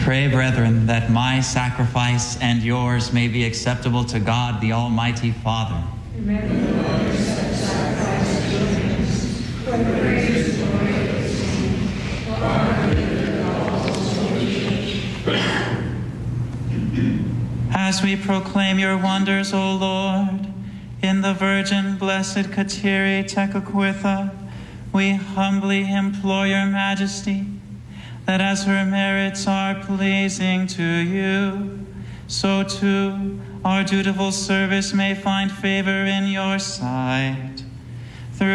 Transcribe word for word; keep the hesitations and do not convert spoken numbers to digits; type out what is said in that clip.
Pray, brethren, that my sacrifice and yours may be acceptable to God, the Almighty Father. Remember the Lord accept sacrifice of your hands, for the praise and glory of his name, for our good and all souls. As we proclaim your wonders, O Lord, in the Virgin Blessed Kateri Tekakwitha, we humbly implore your majesty that as her merits are pleasing to you, so too our dutiful service may find favor in your sight.